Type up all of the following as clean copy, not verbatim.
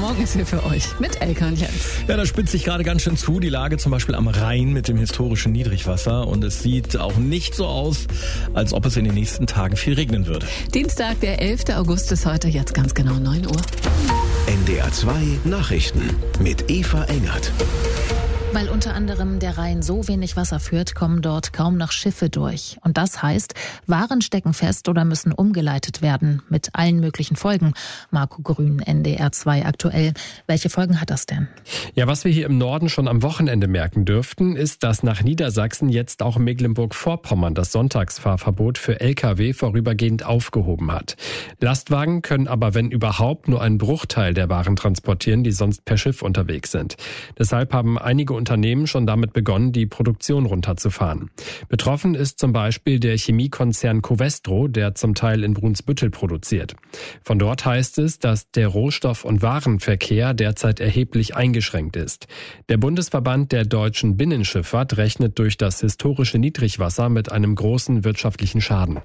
Morgen ist hier für euch mit Elke und Jens. Ja, da spitzt sich gerade ganz schön zu. Die Lage zum Beispiel am Rhein mit dem historischen Niedrigwasser. Und es sieht auch nicht so aus, als ob es in den nächsten Tagen viel regnen würde. Dienstag, der 11. August ist heute, jetzt ganz genau 9 Uhr. NDR 2 Nachrichten mit Eva Engert. Weil unter anderem der Rhein so wenig Wasser führt, kommen dort kaum noch Schiffe durch. Und das heißt, Waren stecken fest oder müssen umgeleitet werden. Mit allen möglichen Folgen. Marco Grün, NDR 2 aktuell. Welche Folgen hat das denn? Ja, was wir hier im Norden schon am Wochenende merken dürften, ist, dass nach Niedersachsen jetzt auch Mecklenburg-Vorpommern das Sonntagsfahrverbot für Lkw vorübergehend aufgehoben hat. Lastwagen können aber, wenn überhaupt, nur einen Bruchteil der Waren transportieren, die sonst per Schiff unterwegs sind. Deshalb haben einige Unternehmen schon damit begonnen, die Produktion runterzufahren. Betroffen ist zum Beispiel der Chemiekonzern Covestro, der zum Teil in Brunsbüttel produziert. Von dort heißt es, dass der Rohstoff- und Warenverkehr derzeit erheblich eingeschränkt ist. Der Bundesverband der deutschen Binnenschifffahrt rechnet durch das historische Niedrigwasser mit einem großen wirtschaftlichen Schaden.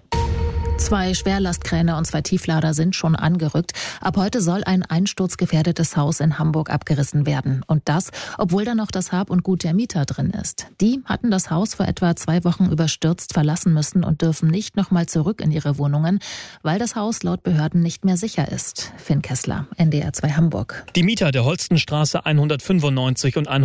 2 Schwerlastkräne und 2 Tieflader sind schon angerückt. Ab heute soll ein einsturzgefährdetes Haus in Hamburg abgerissen werden. Und das, obwohl da noch das Hab und Gut der Mieter drin ist. Die hatten das Haus vor etwa 2 Wochen überstürzt verlassen müssen und dürfen nicht nochmal zurück in ihre Wohnungen, weil das Haus laut Behörden nicht mehr sicher ist. Finn Kessler, NDR 2 Hamburg. Die Mieter der Holstenstraße 195 und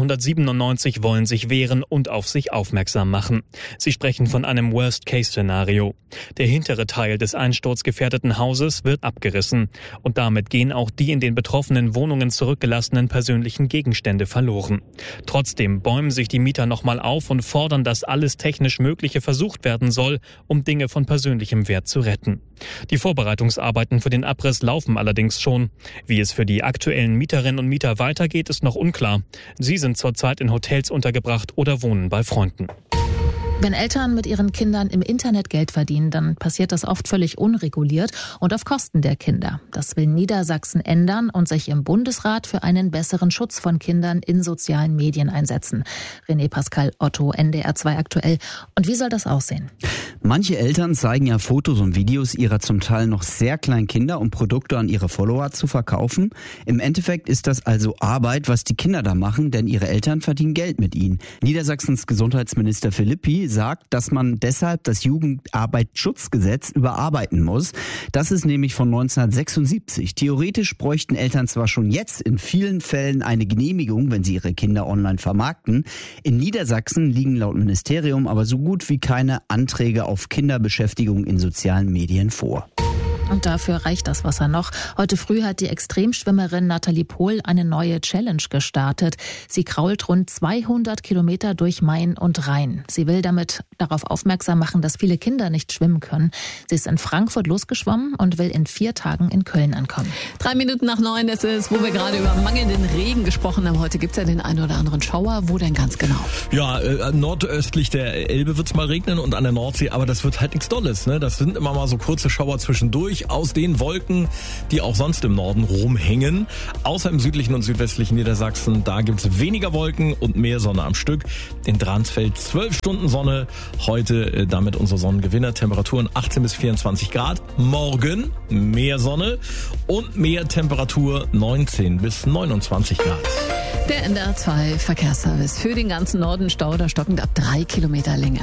197 wollen sich wehren und auf sich aufmerksam machen. Sie sprechen von einem Worst-Case-Szenario. Der hintere Teil des einsturzgefährdeten Hauses wird abgerissen. Und damit gehen auch die in den betroffenen Wohnungen zurückgelassenen persönlichen Gegenstände verloren. Trotzdem bäumen sich die Mieter nochmal auf und fordern, dass alles technisch Mögliche versucht werden soll, um Dinge von persönlichem Wert zu retten. Die Vorbereitungsarbeiten für den Abriss laufen allerdings schon. Wie es für die aktuellen Mieterinnen und Mieter weitergeht, ist noch unklar. Sie sind zurzeit in Hotels untergebracht oder wohnen bei Freunden. Wenn Eltern mit ihren Kindern im Internet Geld verdienen, dann passiert das oft völlig unreguliert und auf Kosten der Kinder. Das will Niedersachsen ändern und sich im Bundesrat für einen besseren Schutz von Kindern in sozialen Medien einsetzen. René Pascal Otto, NDR 2 aktuell. Und wie soll das aussehen? Manche Eltern zeigen ja Fotos und Videos ihrer zum Teil noch sehr kleinen Kinder, um Produkte an ihre Follower zu verkaufen. Im Endeffekt ist das also Arbeit, was die Kinder da machen, denn ihre Eltern verdienen Geld mit ihnen. Niedersachsens Gesundheitsminister Philippi sagt, dass man deshalb das Jugendarbeitsschutzgesetz überarbeiten muss. Das ist nämlich von 1976. Theoretisch bräuchten Eltern zwar schon jetzt in vielen Fällen eine Genehmigung, wenn sie ihre Kinder online vermarkten. In Niedersachsen liegen laut Ministerium aber so gut wie keine Anträge auf Kinderbeschäftigung in sozialen Medien vor. Und dafür reicht das Wasser noch. Heute früh hat die Extremschwimmerin Nathalie Pohl eine neue Challenge gestartet. Sie krault rund 200 Kilometer durch Main und Rhein. Sie will damit darauf aufmerksam machen, dass viele Kinder nicht schwimmen können. Sie ist in Frankfurt losgeschwommen und will in 4 Tagen in Köln ankommen. 3 Minuten nach 9 ist es, wo wir gerade über mangelnden Regen gesprochen haben. Heute gibt es ja den einen oder anderen Schauer. Wo denn ganz genau? Ja, nordöstlich der Elbe wird es mal regnen und an der Nordsee, aber das wird halt nichts Dolles, ne? Das sind immer mal so kurze Schauer zwischendurch aus den Wolken, die auch sonst im Norden rumhängen. Außer im südlichen und südwestlichen Niedersachsen, da gibt es weniger Wolken und mehr Sonne am Stück. In Dransfeld 12 Stunden Sonne. Heute damit unsere Sonnengewinner. Temperaturen 18 bis 24 Grad. Morgen mehr Sonne und mehr Temperatur 19 bis 29 Grad. Der NDR 2 Verkehrsservice für den ganzen Norden Stau, da stockend ab 3 Kilometer Länge.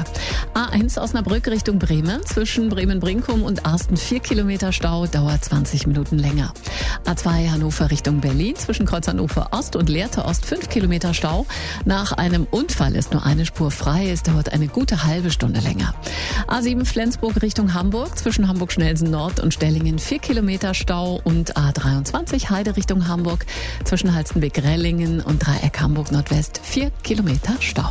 A1 Osnabrück Richtung Bremen, zwischen Bremen-Brinkum und Arsten 4 Kilometer Stau, dauert 20 Minuten länger. A2 Hannover Richtung Berlin, zwischen Kreuz Hannover Ost und Lehrte Ost 5 Kilometer Stau. Nach einem Unfall ist nur eine Spur frei, es dauert eine gute halbe Stunde länger. A7 Flensburg Richtung Hamburg, zwischen Hamburg-Schnelsen Nord und Stellingen 4 Kilometer Stau und A23 Heide Richtung Hamburg, zwischen Halstenbek-Rellingen und Dreieck Hamburg Nordwest 4 Kilometer Stau.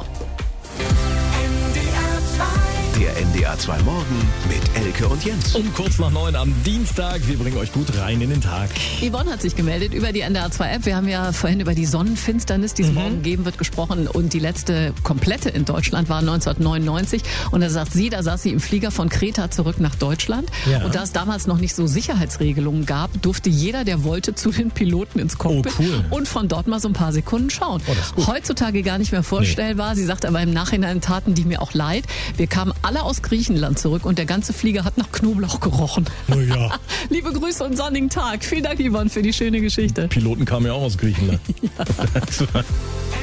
Der NDR 2 Morgen mit Elke und Jens. Um kurz nach 9 am Dienstag. Wir bringen euch gut rein in den Tag. Yvonne hat sich gemeldet über die NDR 2 App. Wir haben ja vorhin über die Sonnenfinsternis, die es morgen geben wird, gesprochen. Und die letzte komplette in Deutschland war 1999. Und da sagt sie, da saß sie im Flieger von Kreta zurück nach Deutschland. Ja. Und da es damals noch nicht so Sicherheitsregelungen gab, durfte jeder, der wollte, zu den Piloten ins Cockpit und von dort mal so ein paar Sekunden schauen. Heutzutage gar nicht mehr vorstellbar. Nee. Sie sagt aber im Nachhinein, taten die mir auch leid. Wir kamen alle aus Griechenland zurück und der ganze Flieger hat nach Knoblauch gerochen. Naja. Liebe Grüße und sonnigen Tag. Vielen Dank, Yvonne, für die schöne Geschichte. Piloten kamen ja auch aus Griechenland. Ja.